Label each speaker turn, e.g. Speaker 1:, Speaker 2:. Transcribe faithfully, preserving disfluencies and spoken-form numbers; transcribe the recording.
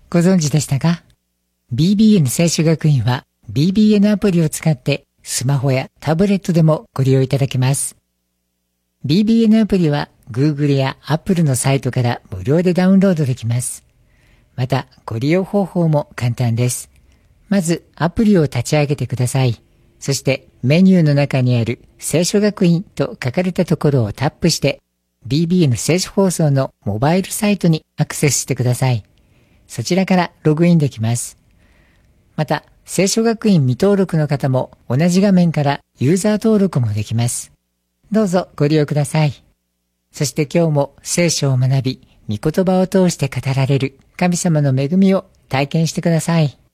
Speaker 1: ご存知でしたか？ ビービーエヌ 聖書学院は ビービーエヌ アプリを使ってスマホやタブレットでもご利用いただけます。ビービーエヌ アプリは Google や Apple のサイトから無料でダウンロードできます。また、ご利用方法も簡単です。まず、アプリを立ち上げてください。そしてメニューの中にある聖書学院と書かれたところをタップして ビービーエヌ 聖書放送のモバイルサイトにアクセスしてください。そちらからログインできます。また、聖書学院未登録の方も同じ画面からユーザー登録もできます。どうぞご利用ください。そして今日も聖書を学び、御言葉を通して語られる神様の恵みを体験してください。